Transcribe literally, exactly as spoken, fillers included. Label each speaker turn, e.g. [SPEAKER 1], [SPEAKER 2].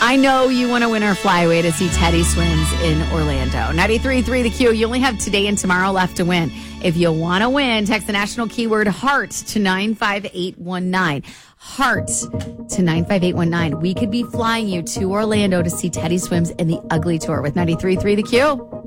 [SPEAKER 1] I know you want to win our flyaway to see Teddy Swims in Orlando. ninety-three point three The Q. You only have today and tomorrow left to win. If you want to win, text the national keyword HEART to nine five eight one nine. HEART to nine five eight one nine. We could be flying you to Orlando to see Teddy Swims in the Ugly Tour with ninety-three point three The Q.